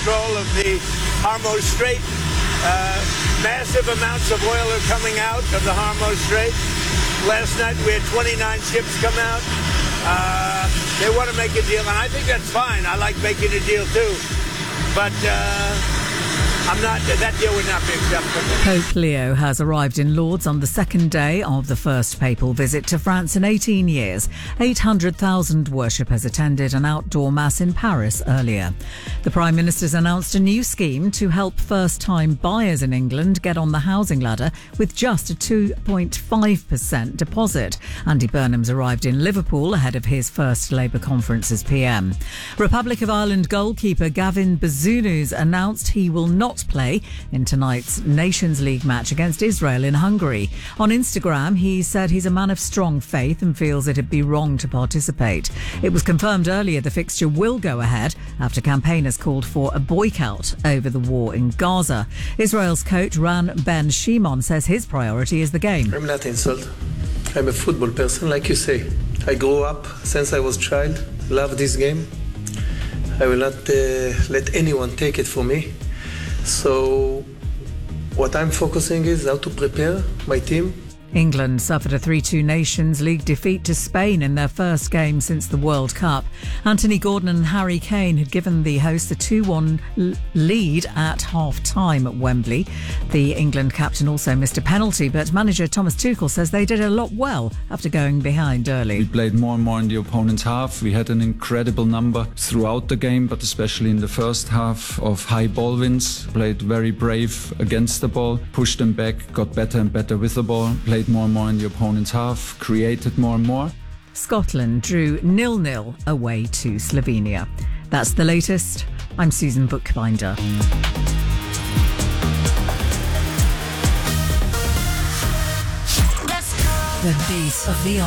control of the Hormuz Strait. Massive amounts of oil are coming out of the Hormuz Strait. Last night we had 29 ships come out. They want to make a deal, and I think that's fine. I like making a deal too. But that deal would not be acceptable. Pope Leo has arrived in Lourdes on the second day of the first papal visit to France in 18 years. 800,000 worshippers attended an outdoor mass in Paris earlier. The Prime Minister's announced a new scheme to help first-time buyers in England get on the housing ladder with just a 2.5% deposit. Andy Burnham's arrived in Liverpool ahead of his first Labour conference as PM. Republic of Ireland goalkeeper Gavin Bazunus announced he will not play in tonight's Nations League match against Israel in Hungary. On Instagram, he said he's a man of strong faith and feels it'd be wrong to participate. It was confirmed earlier the fixture will go ahead after campaigners called for a boycott over the war in Gaza. Israel's coach Ran Ben Shimon says his priority is the game. I'm not insulted. I'm a football person, like you say. I grew up since I was a child, love this game. I will not let anyone take it from me. So what I'm focusing is how to prepare my team. England suffered a 3-2 Nations League defeat to Spain in their first game since the World Cup. Anthony Gordon and Harry Kane had given the hosts a 2-1 lead at half-time at Wembley. The England captain also missed a penalty, but manager Thomas Tuchel says they did a lot well after going behind early. We played more and more in the opponent's half. We had an incredible number throughout the game, but especially in the first half of high ball wins. Played very brave against the ball, pushed them back, got better and better with the ball, played more and more in the opponent's half, created more and more. Scotland drew 0-0 away to Slovenia. That's the latest. I'm Susan Bookbinder. The beat of the